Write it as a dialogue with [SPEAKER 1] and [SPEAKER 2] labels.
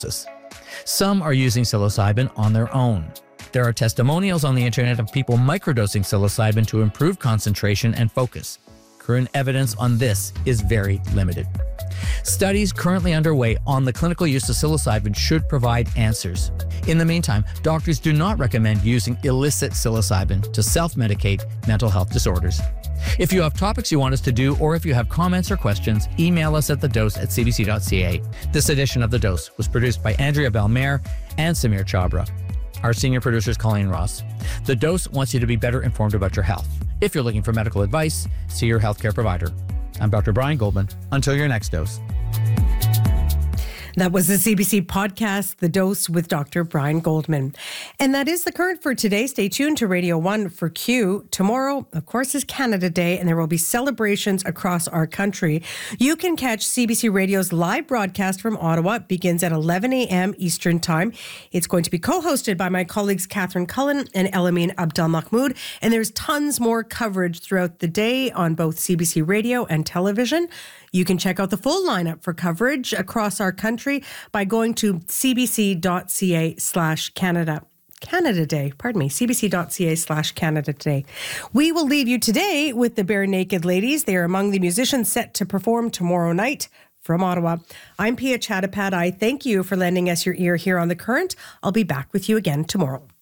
[SPEAKER 1] Some are using psilocybin on their own. There are testimonials on the internet of people microdosing psilocybin to improve concentration and focus. Current evidence on this is very limited. Studies currently underway on the clinical use of psilocybin should provide answers. In the meantime, doctors do not recommend using illicit psilocybin to self-medicate mental health disorders. If you have topics you want us to do, or if you have comments or questions, email us at thedose@cbc.ca. This edition of The Dose was produced by Andrea Belmer and Samir Chabra. Our senior producer is Colleen Ross. The Dose wants you to be better informed about your health. If you're looking for medical advice, see your healthcare provider. I'm Dr. Brian Goldman. Until your next dose.
[SPEAKER 2] That was the CBC podcast, The Dose with Dr. Brian Goldman. And that is the current for today. Stay tuned to Radio 1 for Q. Tomorrow, of course, is Canada Day, and there will be celebrations across our country. You can catch CBC Radio's live broadcast from Ottawa. It begins at 11 a.m. Eastern Time. It's going to be co-hosted by my colleagues Catherine Cullen and Elamine Abdelmahmoud. And there's tons more coverage throughout the day on both CBC Radio and television. You can check out the full lineup for coverage across our country by going to cbc.ca/Canada. Canada Day, cbc.ca/Canada Day. We will leave you today with the Bare Naked Ladies. They are among the musicians set to perform tomorrow night from Ottawa. I'm Pia Chattopadhyay. I thank you for lending us your ear here on The Current. I'll be back with you again tomorrow.